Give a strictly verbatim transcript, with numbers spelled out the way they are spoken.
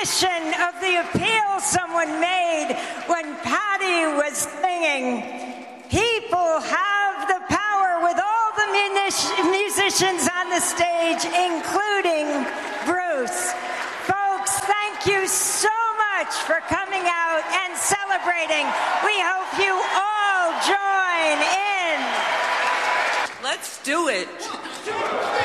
rendition of the appeal someone made when Patty was singing, "People have the power," with all the munic- musicians on the stage, including Bruce. Folks, thank you so much for coming out and celebrating. We hope you all join in. Let's do it.